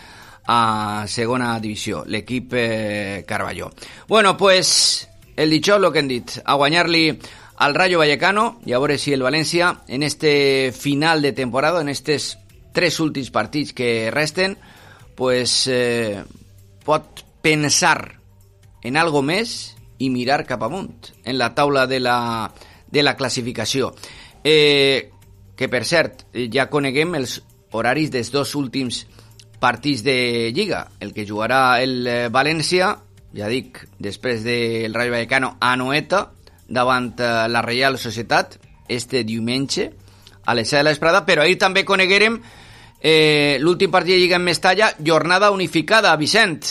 a segona divisió, l'equip eh, Carballo. Bueno, pues el dicho, lo que hem dit, a guanyar-li al Rayo Vallecano, i a veure si el València en este final de temporada, en estes tres últims partits que resten, pues eh, pot pensar en algo més i mirar cap amunt en la taula de la, de la classificació. Eh, que per cert, ja coneguem els horaris dels dos últims partits de Lliga, el que jugarà el València, ja dic, després del Rayo Vallecano a Anoeta, davant la Reial Societat, este diumenge, a les set de l'esprada, però ahir també coneguérem eh, l'últim partit de Lliga en Mestalla, jornada unificada, Vicent.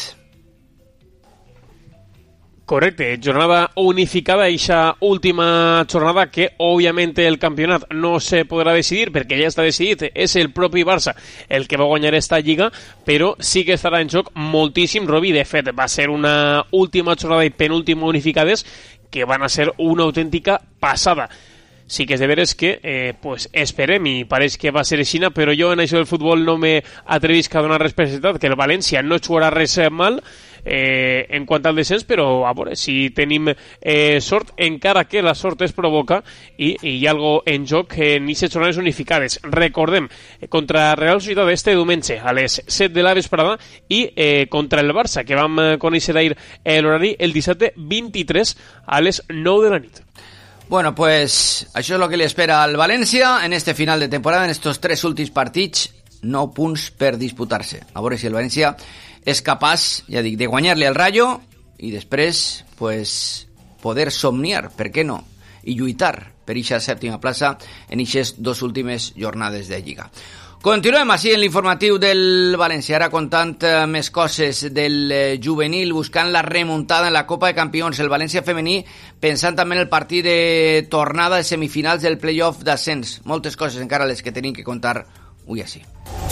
Correcte, jornada unificada, eixa última jornada que òbviament el campionat no se podrà decidir perquè ja està decidit, és el propi Barça el que va guanyar esta lliga, però sí que estarà en joc moltíssim, Robi. De fet, va ser una última jornada i penúltima unificades que van a ser una autèntica passada. Sí que és de veres que eh, pues esperem, i pareix que va ser així, però jo en això del futbol no me atrevisc a donar res per ciutat, que el València no jugarà res mal eh, en quant al descens, però a veure si tenim eh, sort, encara que la sort es provoca i, i hi ha algo en joc en aquestes jornades unificades. Recordem, contra Real Societat este diumenge a les set de la vesprada, i eh, contra el Barça, que vam conèixer ahir l'horari, el dissabte vint-i-tres a les nou de la nit. Bueno, pues això és el que li espera al València en este final de temporada, en estos tres últims partits, nou punts per disputar-se. A veure si el València és capaç, ja dic, de guanyar-li al Rayo i després, pues, poder somniar, per què no, i lluitar per aquesta sèptima plaça en aquestes dues últimes jornades de Lliga. Continuem així en l'informatiu del València, ara contant eh, més coses del eh, juvenil, buscant la remuntada en la Copa de Campions, el València femení, pensant també en el partit de tornada de semifinals del playoff d'ascens. Moltes coses encara les que tenim que contar avui així.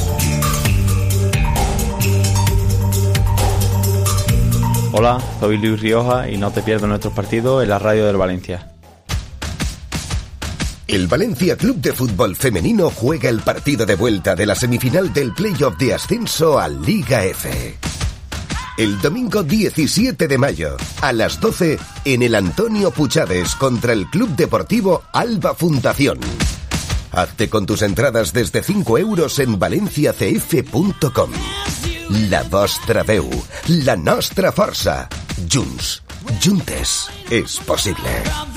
Hola, soy Luis Rioja y no te pierdas nuestros partidos en la radio del Valencia. El Valencia Club de Fútbol Femenino juega el partido de vuelta de la semifinal del playoff de ascenso a Liga F. El domingo diecisiete de mayo, a las doce, en el Antonio Puchades contra el Club Deportivo Alba Fundación. Hazte con tus entradas desde cinco euros en valencia c f punto com. La vostra veu, la nostra força. Junts, juntes, és possible.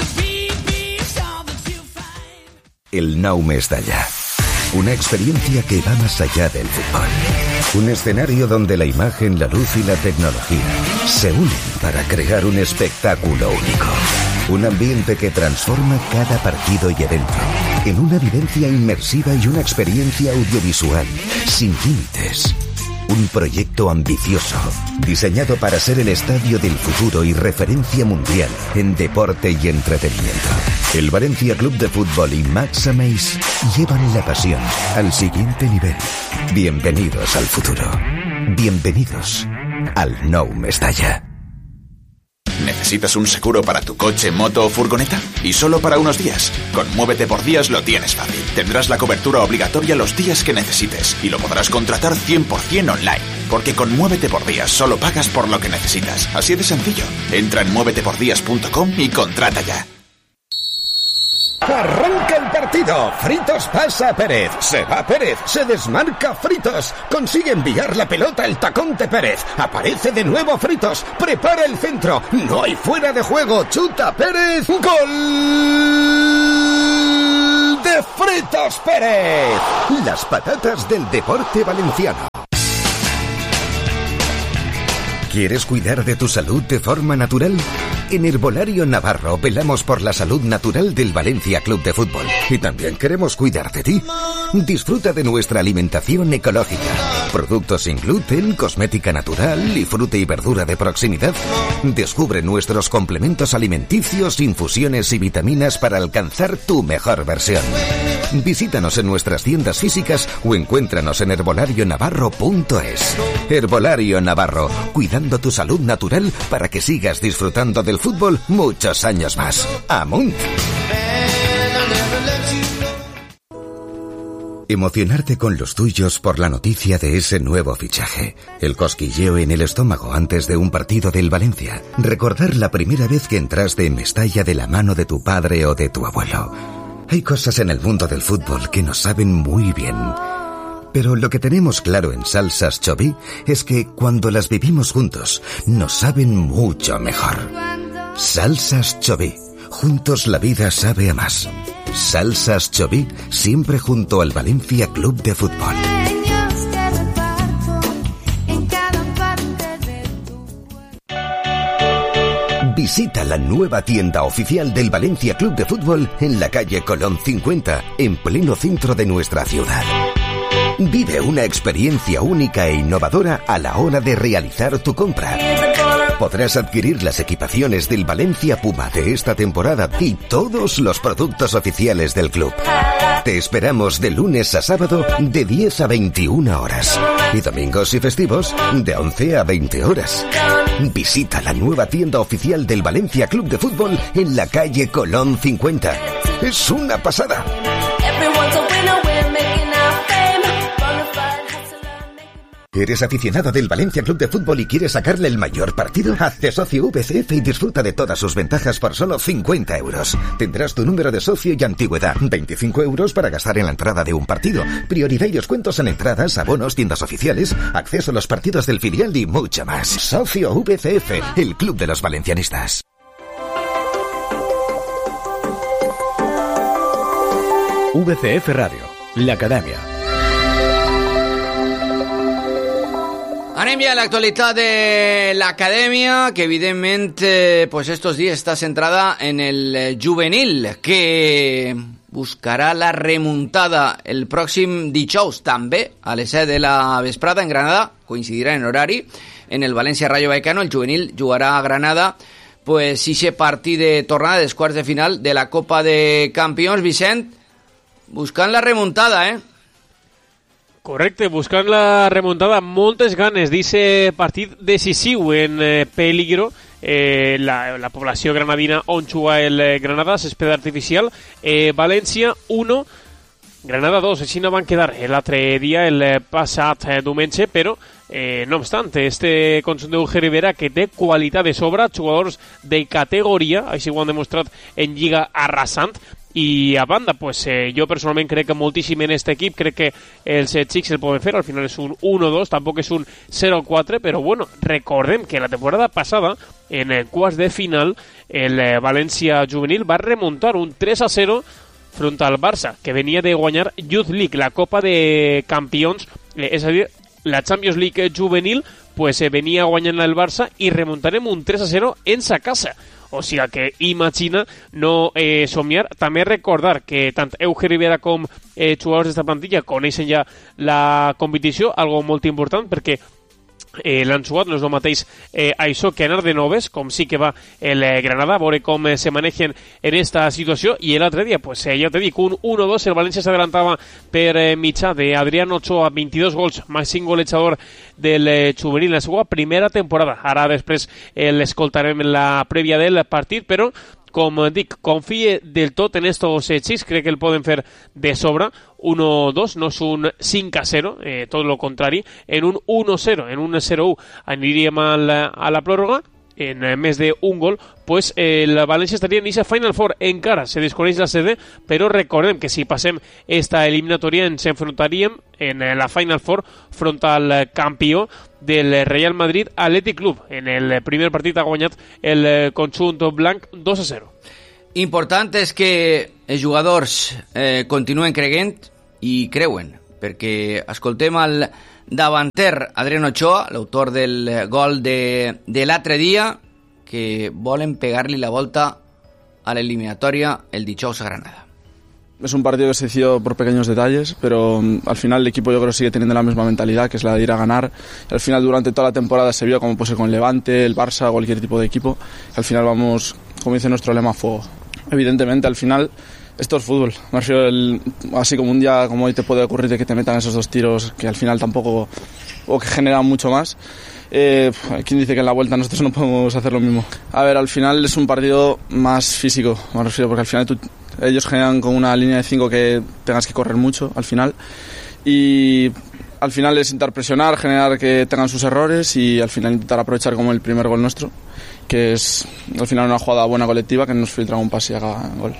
El Nou Mestalla. Una experiencia que va más allá del fútbol. Un escenario donde la imagen, la luz y la tecnología se unen para crear un espectáculo único. Un ambiente que transforma cada partido y evento en una vivencia inmersiva y una experiencia audiovisual sin límites. Un proyecto ambicioso, diseñado para ser el estadio del futuro y referencia mundial en deporte y entretenimiento. El Valencia Club de Fútbol y Max Ameis llevan la pasión al siguiente nivel. Bienvenidos al futuro. Bienvenidos al nou Mestalla. ¿Necesitas un seguro para tu coche, moto o furgoneta? Y solo para unos días. Con Muévete por Días lo tienes fácil. Tendrás la cobertura obligatoria los días que necesites y lo podrás contratar cien por ciento online. Porque con Muévete por Días solo pagas por lo que necesitas. Así de sencillo. Entra en muévete por días punto com y contrata ya. Arranca el partido. Fritos pasa a Pérez. Se va Pérez. Se desmarca Fritos. Consigue enviar la pelota al tacón de Pérez. Aparece de nuevo Fritos. Prepara el centro. No hay fuera de juego. Chuta Pérez. ¡Gol de Fritos Pérez! Las patatas del deporte valenciano. ¿Quieres cuidar de tu salud de forma natural? En Herbolario Navarro velamos por la salud natural del Valencia Club de Fútbol. Y también queremos cuidar de ti. Disfruta de nuestra alimentación ecológica. Productos sin gluten, cosmética natural y fruta y verdura de proximidad. Descubre nuestros complementos alimenticios, infusiones y vitaminas para alcanzar tu mejor versión. Visítanos en nuestras tiendas físicas o encuéntranos en herbolario navarro punto es. Herbolario Navarro, cuidando tu salud natural para que sigas disfrutando del fútbol muchos años más. ¡Amunt! Emocionarte con los tuyos por la noticia de ese nuevo fichaje. El cosquilleo en el estómago antes de un partido del Valencia. Recordar la primera vez que entraste en Mestalla de la mano de tu padre o de tu abuelo. Hay cosas en el mundo del fútbol que nos saben muy bien. Pero lo que tenemos claro en Salsas Choví es que cuando las vivimos juntos, nos saben mucho mejor. Salsas Choví. Juntos la vida sabe a más. Salsas Choví, siempre junto al Valencia Club de Fútbol. Visita la nueva tienda oficial del Valencia Club de Fútbol en la calle Colón cincuenta, en pleno centro de nuestra ciudad. Vive una experiencia única e innovadora a la hora de realizar tu compra. Podrás adquirir las equipaciones del Valencia Puma de esta temporada y todos los productos oficiales del club. Te esperamos de lunes a sábado de diez a veintiuna horas y domingos y festivos de once a veinte horas. Visita la nueva tienda oficial del Valencia Club de Fútbol en la calle Colón cincuenta. Es una pasada. ¿Eres aficionado del Valencia Club de Fútbol y quieres sacarle el mayor partido? Hazte socio V C F y disfruta de todas sus ventajas por solo cincuenta euros. Tendrás tu número de socio y antigüedad. veinticinco euros para gastar en la entrada de un partido. Prioridad y descuentos en entradas, abonos, tiendas oficiales, acceso a los partidos del filial y mucho más. Socio V C F, el club de los valencianistas. V C F Radio, la academia. Anem ja a l'actualitat de l'acadèmia, que evidentment eh, pues estos dies està centrada en el juvenil, que buscarà la remuntada el pròxim dijous, també a les set de la vesprada en Granada, coincidirà en horari, en el València Rayo Vallecano. El juvenil jugarà a Granada pues ixe partit de tornada dels quarts de final de la Copa de Campions. Vicent, buscant la remuntada, eh? Correcte, buscant la remuntada, moltes ganes d'aquest partit decisiu en eh, peligro. Eh, la, la població granadina on juga el eh, Granada, césped artificial. eh, València uno, Granada dos. Així no van quedar l'altre dia, el eh, passat eh, diumenge, però eh, no obstant, este conjunt d'Euge Rivera, que té qualitat de sobre, jugadors de categoria, així ho han demostrat en Lliga arrasant. I a banda, pues, eh, jo personalment crec que moltíssim en este equip, crec que els eh, xics el poden fer, al final és un uno dos, tampoc és un zero quatre, però bueno, recordem que la temporada passada, en el quarts de final, el eh, València juvenil va remuntar un tres a zero front al Barça, que venia de guanyar Youth League, la Copa de Campions, eh, és a dir, la Champions League juvenil, pues eh, venia guanyant el Barça i remuntarem un tres a zero en sa casa. O sigui que imagina no eh, somiar. També recordar que tant Euge Rivera com eh, jugadors d'esta plantilla coneixen ja la competició, algo molt important, perquè eh, l'han jugat, no és el mateix eh, això que anar de noves, com sí que va el eh, Granada, a veure com eh, se manejen en esta situació, i l'altre dia, pues, eh, ja te dic, un uno dos, el València s'adelantava per eh, mitjà de Adrián Ochoa, veintidós gols, màxim golejador del eh, juvenil en la seva primera temporada. Ara després eh, l'escoltarem en la prèvia del partit, però com dic, confie del tot en estos xics, crec que el poden fer de sobre. uno dos, no és un cinc a zero, eh, tot el contrari, en un uno cero, en un zero u aniríem a la, a la pròrroga, en eh, més d'un gol, pues eh, la València estaria en aquesta Final Four. Encara se desconeix la sede, però recordem que si passem esta eliminatòria ens enfrontaríem en eh, la Final Four front al eh, campió del Real Madrid Athletic Club. En el primer partit ha guanyat el eh, conjunt blanc dos a zero. Important és que els jugadors eh, continuen creient i creuen, perquè escoltem el davanter Adrián Ochoa, l'autor del gol de, de l'altre dia, que volen pegar-li la volta a la eliminatoria el dijous a Granada. Es un partido que se decidió por pequeños detalles, pero um, al final el equipo yo creo sigue teniendo la misma mentalidad, que es la de ir a ganar. Al final durante toda la temporada se vio como puede ser con Levante, el Barça, cualquier tipo de equipo, que al final vamos, como dice nuestro lema, a fuego. Evidentemente al final esto es fútbol. Me refiero el, así como un día como hoy te puede ocurrir de que te metan esos dos tiros que al final tampoco, o que generan mucho más. Eh, ¿Quién dice que en la vuelta nosotros no podemos hacer lo mismo? A ver, al final es un partido más físico, me refiero, porque al final tú, ellos generan con una línea de cinco que tengas que correr mucho al final, y al final es intentar presionar, generar que tengan sus errores y al final intentar aprovechar como el primer gol nuestro, que es al final una jugada buena colectiva que nos filtra un pase y haga gol.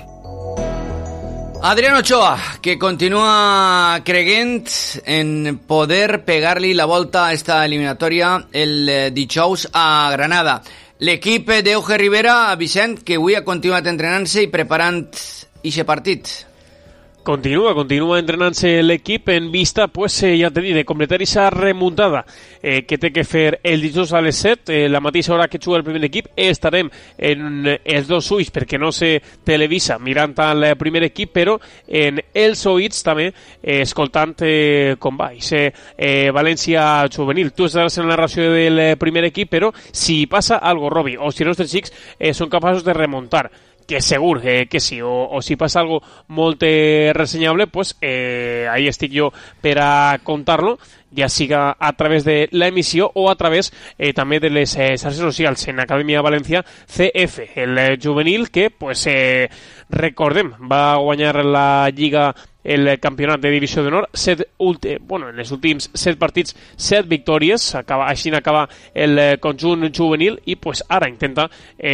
Adrián Ochoa, que continua creient en poder pegar-li la volta a esta eliminatòria el dijous a Granada. L'equip d'Euge Rivera, Vicent, que avui ha continuat entrenant-se i preparant ixe partit. Continua, continua entrenant-se l'equip en vista, pues, eh, ja t'he dit, de completar aquesta remuntada eh, que té que fer el dijous a les set, eh, la mateixa hora que juga el primer equip. Estarem en eh, els dos ulls perquè no se televisa mirant al primer equip, però en els oïts també eh, escoltant eh, com va ixe eh, València juvenil. Tu estaràs en la narració del primer equip, però si passa algo, Robi, o si els nostres xics eh, són capaços de remuntar, que segur eh, que sí, o, o si passa algo molt eh, ressenyable, pues eh, ahí estic jo per a contar-lo, ja siga a través de la emissió o a través eh, també de les eh, xarxes socials en Acadèmia València C F, el eh, juvenil que, pues, eh, recordem, va guanyar la Lliga, el campionat de divisió d'honor, set ulti, bueno, en els últims set partits, set victòries, acaba, així acaba el conjunt juvenil, i pues ara intenta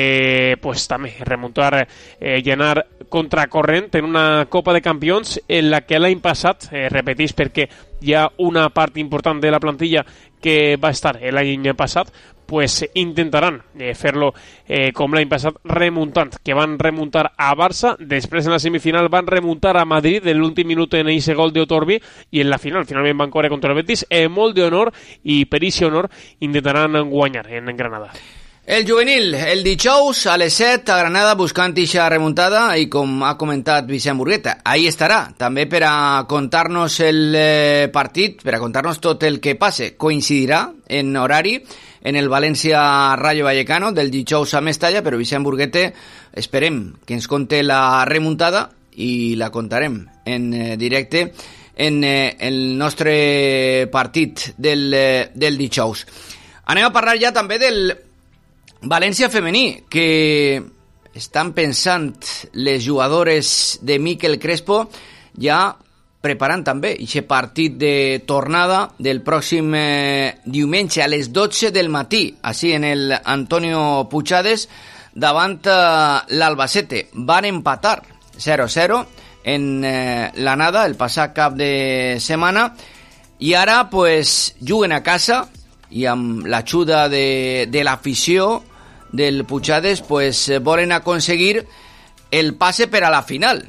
eh, pues també remuntar eh, i anar contracorrent en una Copa de Campions en la que l'any passat, eh, repetís perquè hi ha una part important de la plantilla que va estar l'any passat, pues intentaran eh, fer-lo eh, com l'any passat, remuntant, que van remuntar a Barça, després en la semifinal van remuntar a Madrid en l'últim minut en aquest gol d'Otorbi, i en la final finalment van córrer contra el Betis, eh, molt d'honor, i per aquest honor intentaran guanyar en Granada. El juvenil, el dijous a les set a Granada buscant ixa remuntada, i com ha comentat Vicent Burgueta, ahí estarà, també per a contar-nos el eh, partit, per a contar-nos tot el que passe. Coincidirà en horari en el València Rayo Vallecano del dijous a Mestalla, però Vicent Burguete esperem que ens conte la remuntada i la contarem en eh, directe en eh, el nostre partit del, eh, del dijous. Anem a parlar ja també del València femení, que estan pensant les jugadores de Miquel Crespo ja preparant també aquest partit de tornada del pròxim eh, diumenge a les dotze del matí, així en el Antonio Puigades davant eh, l'Albacete. Van empatar zero a zero en eh, l'anada el passat cap de setmana, i ara pues juguen a casa i amb l'ajuda de, de l'afició del Puigades pues volen aconseguir el passe per a la final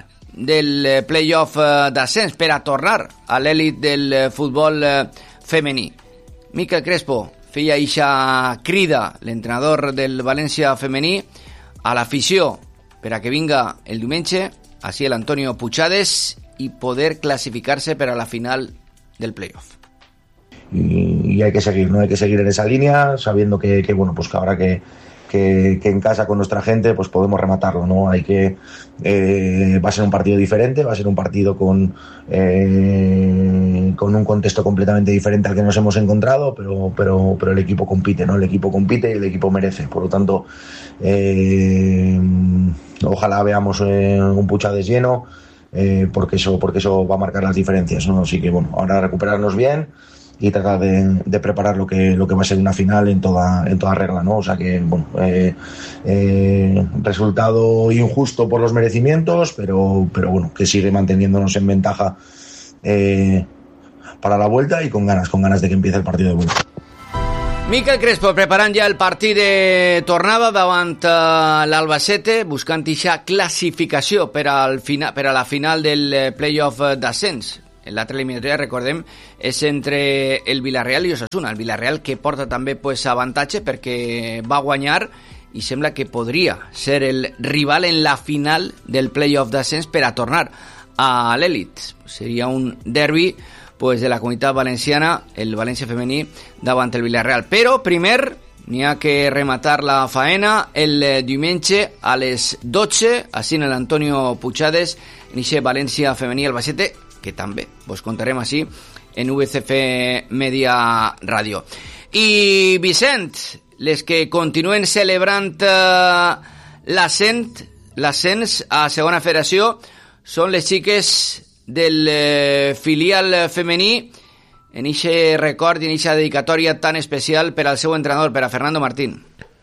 del playoff d'ascens, per a tornar a l'èlit del futbol femení. Miquel Crespo feia eixa crida, l'entrenador del València femení, a l'afició per a que vinga el diumenge així l'Antonio Puigades i poder classificar-se per a la final del playoff. Y y hay que seguir, ¿no? Hay que seguir en esa línea, sabiendo que, que bueno, pues que habrá que Que, que en casa con nuestra gente pues podemos rematarlo, ¿no? Hay que eh, va a ser un partido diferente, va a ser un partido con eh, con un contexto completamente diferente al que nos hemos encontrado, pero pero pero el equipo compite, ¿no? El equipo compite y el equipo merece, por lo tanto eh, ojalá veamos eh, un Puchades lleno, eh, porque eso porque eso va a marcar las diferencias, ¿no? Así que bueno, ahora recuperarnos bien y tratar de, de preparar lo que lo que va a ser una final en toda en toda regla, ¿no? O sea que bueno, eh, eh, resultado injusto por los merecimientos, pero pero bueno, que sigue manteniéndonos en ventaja eh, para la vuelta y con ganas con ganas de que empiece el partido de vuelta. Miquel Crespo preparant ja el partit de tornada davant uh, l'Albacete, buscant ixa classificació per, al fina, per a la final del playoff d'ascens. L'altra eliminatòria, recordem, és entre el Villarreal i Osasuna. El Villarreal que porta també pues, avantatge perquè va guanyar i sembla que podria ser el rival en la final del playoff d'ascens per a tornar a l'elit. Seria un derbi pues, de la comunitat valenciana, el València femení davant el Villarreal. Però primer n'hi ha que rematar la faena el diumenge a les dotze, així en l'Antonio Puchades, en aquest València femení Albacete, que també vos contarem així en U V C F Media Ràdio. I Vicent, les que continuen celebrant eh, l'ascens l'ascens a segona federació són les xiques del eh, filial femení en eixe record i en eixa dedicatòria tan especial per al seu entrenador, per a Fernando Martín.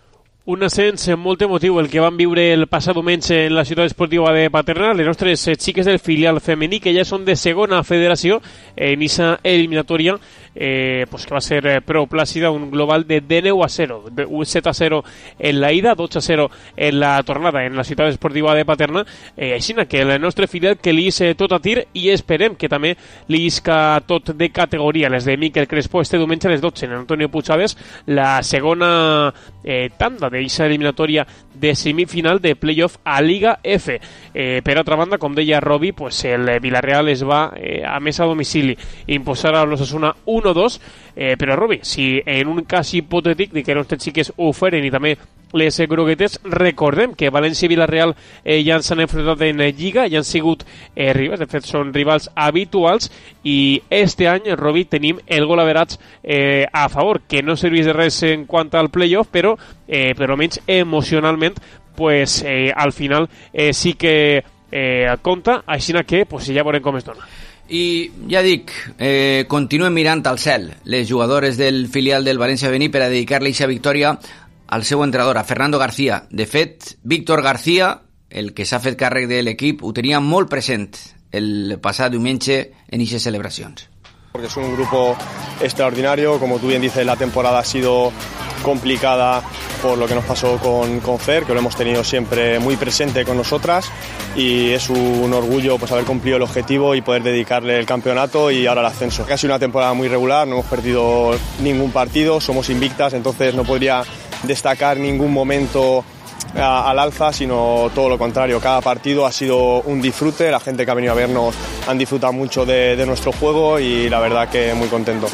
Un ascens molt emotiu el que van viure el passat diumenge en la ciutat esportiva de Paterna, les nostres xiques del filial femení, que ja són de segona federació en aquesta eliminatòria, eh, pues que va ser prou plàcida, un global de dinou a zero, set a zero en la ida, dotze a zero en la tornada en la ciutat esportiva de Paterna, eh, així que el nostre filial que li és tot a tir i esperem que també li isca tot de categoria, les de Miquel Crespo este diumenge a les dotze en Antonio Puchades, la segona eh, tanda d'aquesta eliminatòria de semifinal de playoff a Liga F. Eh, per altra banda, com deia Robi, pues el Villarreal es va, eh, a més a domicili, imposar a l'Osasuna un a dos, eh, però Robi, si en un cas hipotètic de que les nostres xiques ho feren i també les groguetes, recordem que València i Villarreal eh, ja s'han enfrontat en Lliga, ja han sigut eh, rivals, de fet són rivals habituals, i este any, Robi, tenim el gol average eh, a favor, que no serveix de res en quant al playoff, però eh, per almenys emocionalment pues, eh, al final eh, sí que eh, compta, així que pues, ja veurem com es dona. I ja dic, eh, continuen mirant al cel les jugadores del filial del València Femení per a dedicar-li aquesta victòria al seu entrenador, a Fernando García. De fet, Víctor García, el que s'ha fet càrrec de l'equip, ho tenia molt present el passat diumenge en aquestes celebracions. Porque es un grupo extraordinario, como tú bien dices, la temporada ha sido complicada por lo que nos pasó con, con Fer, que lo hemos tenido siempre muy presente con nosotras, y es un orgullo pues haber cumplido el objetivo y poder dedicarle el campeonato y ahora el ascenso. Ha sido una temporada muy regular, no hemos perdido ningún partido, somos invictas, entonces no podría destacar ningún momento a, al alza, sino todo lo contrario. Cada partido ha sido un disfrute, la gente que ha venido a vernos han disfrutado mucho de, de nuestro juego y la verdad que muy contento.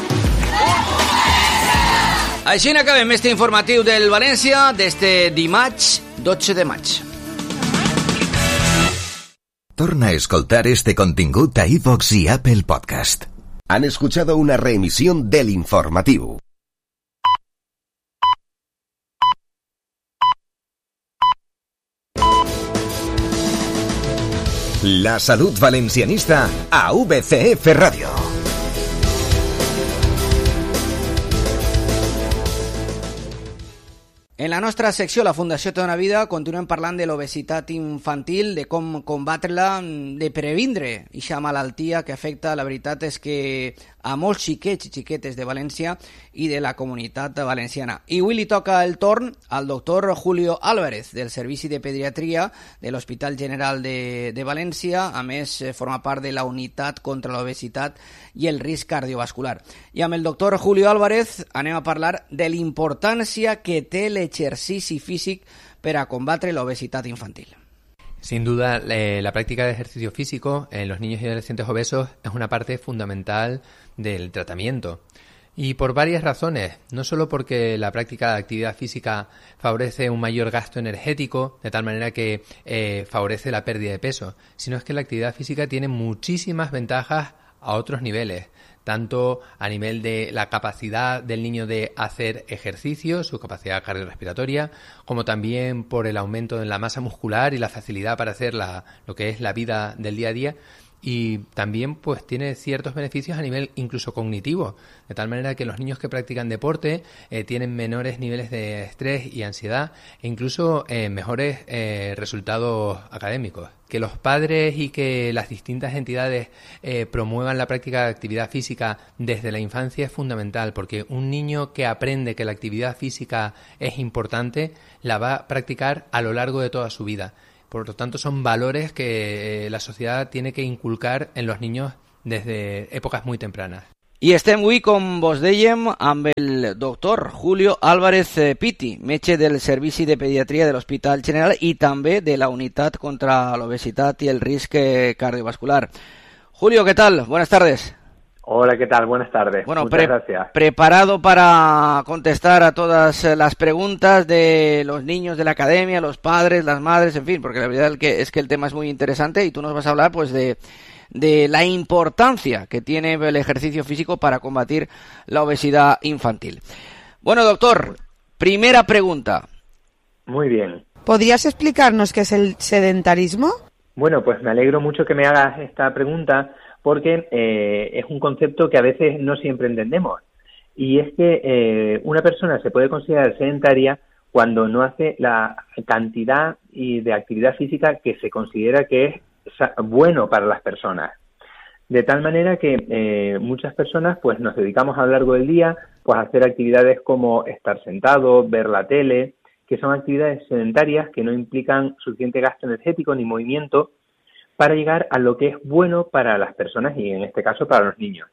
Així acabem este informatiu del València d'este dimarts dotze de maig. Torna a escoltar este contingut a iVoox y Apple Podcast. Han escuchado una reemisión del informativo. La salud valencianista a V C F Radio. En la nostra secció, la Fundació Té una Vida, continuem parlant de l'obesitat infantil, de com combatre-la, de previndre aquesta malaltia que afecta, la veritat és que a molts xiquets i xiquetes de València i de la comunitat valenciana. I avui li toca el torn al doctor Julio Álvarez, del Servici de Pediatria de l'Hospital General de, de València. A més, forma part de la Unitat contra l'Obesitat i el Risc Cardiovascular. I amb el doctor Julio Álvarez anem a parlar de l'importància que té l'exercici físic per a combatre l'obesitat infantil. Sin duda, eh, la práctica de ejercicio físico en los niños y adolescentes obesos es una parte fundamental del tratamiento. Y por varias razones, no solo porque la práctica de actividad física favorece un mayor gasto energético, de tal manera que eh, favorece la pérdida de peso, sino es que la actividad física tiene muchísimas ventajas a otros niveles, tanto a nivel de la capacidad del niño de hacer ejercicio, su capacidad cardiorrespiratoria, como también por el aumento de la masa muscular y la facilidad para hacer la, lo que es la vida del día a día. Y también pues tiene ciertos beneficios a nivel incluso cognitivo, de tal manera que los niños que practican deporte eh, tienen menores niveles de estrés y ansiedad e incluso eh, mejores eh, resultados académicos. Que los padres y que las distintas entidades eh, promuevan la práctica de actividad física desde la infancia es fundamental, porque un niño que aprende que la actividad física es importante la va a practicar a lo largo de toda su vida. Por lo tanto, son valores que la sociedad tiene que inculcar en los niños desde épocas muy tempranas. I estem avui, com vos dèiem, amb el doctor Julio Álvarez Piti, metge del Servici de Pediatria de l'Hospital General i també de la Unitat contra l'Obesitat i el Risc Cardiovascular. Julio, ¿qué tal? Buenas tardes. Hola, ¿qué tal? Buenas tardes. Bueno, Muchas pre gracias. Preparado para contestar a todas las preguntas de los niños de la academia, los padres, las madres, en fin, porque la verdad es que, es que el tema es muy interesante y tú nos vas a hablar pues de, de la importancia que tiene el ejercicio físico para combatir la obesidad infantil. Bueno, doctor, primera pregunta. Muy bien. ¿Podrías explicarnos qué es el sedentarismo? Bueno, pues me alegro mucho que me hagas esta pregunta, porque eh, es un concepto que a veces no siempre entendemos. Y es que eh, una persona se puede considerar sedentaria cuando no hace la cantidad y de actividad física que se considera que es bueno para las personas. De tal manera que eh, muchas personas pues nos dedicamos a lo largo del día pues a hacer actividades como estar sentado, ver la tele, que son actividades sedentarias que no implican suficiente gasto energético ni movimiento para llegar a lo que es bueno para las personas y en este caso para los niños.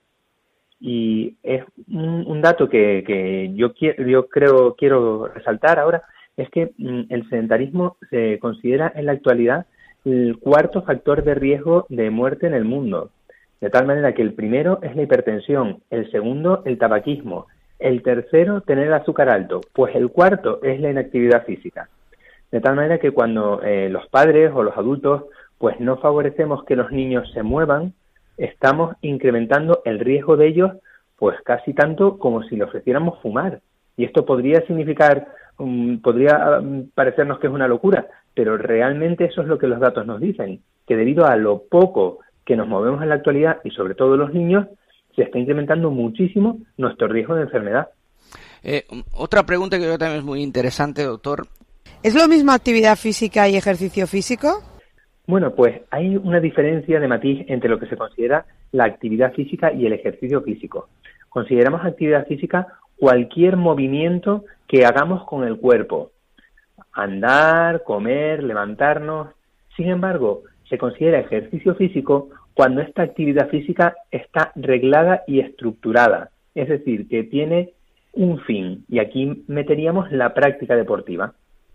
Y es un, un dato que, que yo, quiero, yo creo quiero resaltar ahora, es que mm, el sedentarismo se considera en la actualidad el cuarto factor de riesgo de muerte en el mundo. De tal manera que el primero es la hipertensión, el segundo el tabaquismo, el tercero tener el azúcar alto, pues el cuarto es la inactividad física. De tal manera que cuando eh, los padres o los adultos pues no favorecemos que los niños se muevan, estamos incrementando el riesgo de ellos pues casi tanto como si le ofreciéramos fumar. Y esto podría significar, um, podría um, parecernos que es una locura, pero realmente eso es lo que los datos nos dicen, que debido a lo poco que nos movemos en la actualidad y sobre todo los niños, se está incrementando muchísimo nuestro riesgo de enfermedad. Eh, otra pregunta que yo creo también es muy interesante, doctor. ¿Es lo mismo actividad física y ejercicio físico? Bueno, pues hay una diferencia de matiz entre lo que se considera la actividad física y el ejercicio físico. Consideramos actividad física cualquier movimiento que hagamos con el cuerpo. Andar, comer, levantarnos. Sin embargo, se considera ejercicio físico cuando esta actividad física está reglada y estructurada. Es decir, que tiene un fin. Y aquí meteríamos la práctica deportiva.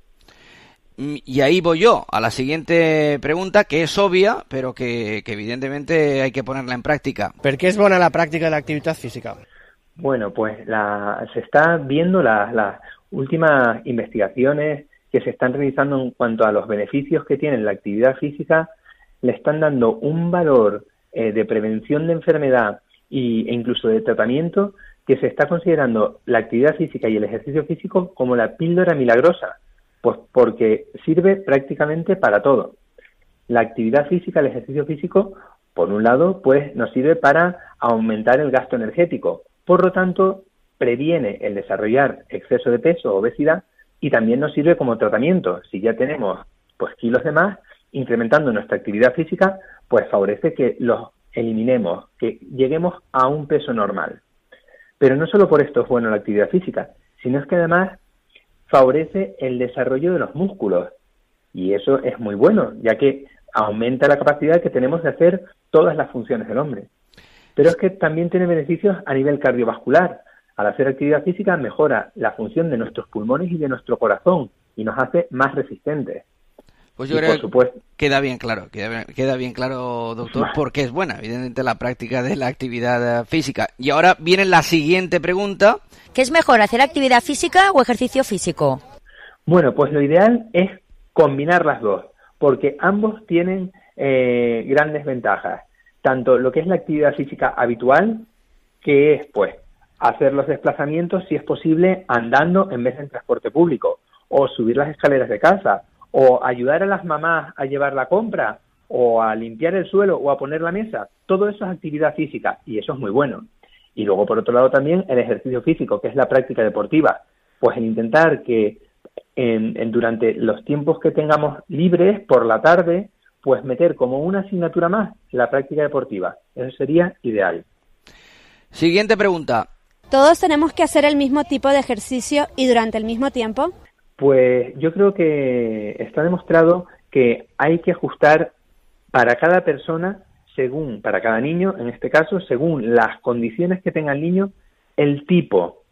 Y ahí voy yo a la siguiente pregunta, que es obvia, pero que, que evidentemente hay que ponerla en práctica. ¿Per què és bona la pràctica de l'activitat física? Bueno, pues la, se está viendo las la últimas investigaciones que se están realizando en cuanto a los beneficios que tiene la actividad física, le están dando un valor eh, de prevención de enfermedad y, e incluso de tratamiento, que se está considerando la actividad física y el ejercicio físico como la píldora milagrosa. Pues porque sirve prácticamente para todo. La actividad física, el ejercicio físico, por un lado, pues nos sirve para aumentar el gasto energético. Por lo tanto, previene el desarrollar exceso de peso o obesidad y también nos sirve como tratamiento. Si ya tenemos pues kilos de más, incrementando nuestra actividad física, pues favorece que los eliminemos, que lleguemos a un peso normal. Pero no solo por esto es bueno la actividad física, sino es que además favorece el desarrollo de los músculos y eso es muy bueno, ya que aumenta la capacidad que tenemos de hacer todas las funciones del hombre. Pero es que también tiene beneficios a nivel cardiovascular. Al hacer actividad física mejora la función de nuestros pulmones y de nuestro corazón y nos hace más resistentes. Pues yo y creo por supuesto, que queda bien claro, queda bien, queda bien claro, doctor, porque es buena, evidentemente, la práctica de la actividad eh, física. Y ahora viene la siguiente pregunta. ¿Qué es mejor, hacer actividad física o ejercicio físico? Bueno, pues lo ideal es combinar las dos, porque ambos tienen eh, grandes ventajas. Tanto lo que es la actividad física habitual, que es, pues, hacer los desplazamientos, si es posible, andando en vez de en transporte público, o subir las escaleras de casa, o ayudar a las mamás a llevar la compra, o a limpiar el suelo, o a poner la mesa. Todo eso es actividad física, y eso es muy bueno. Y luego, por otro lado, también el ejercicio físico, que es la práctica deportiva. Pues el intentar que en, en, durante los tiempos que tengamos libres, por la tarde, pues meter como una asignatura más la práctica deportiva. Eso sería ideal. Siguiente pregunta. ¿Todos tenemos que hacer el mismo tipo de ejercicio y durante el mismo tiempo? Pues yo creo que está demostrado que hay que ajustar para cada persona, según, para cada niño, en este caso, según las condiciones que tenga el niño, el tipo